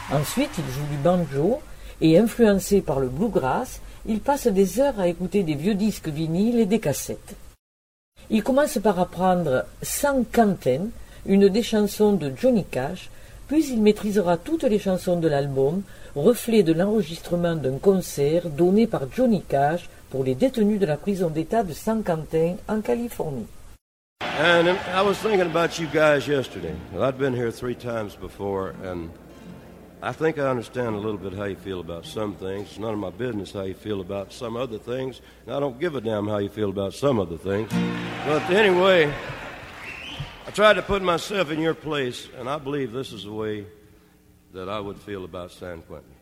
Ensuite, il joue du banjo et, influencé par le bluegrass, il passe des heures à écouter des vieux disques vinyles et des cassettes. Il commence par apprendre San Quentin, une des chansons de Johnny Cash, puis il maîtrisera toutes les chansons de l'album, reflet de l'enregistrement d'un concert donné par Johnny Cash pour les détenus de la prison d'État de San Quentin en Californie. And I was thinking about you guys yesterday. I'd been here 3 times before, and I think I understand a little bit how you feel about some things. It's none of my business how you feel about some other things, and I don't give a damn how you feel about some other things. But anyway, I tried to put myself in your place, and I believe this is the way that I would feel about San Quentin.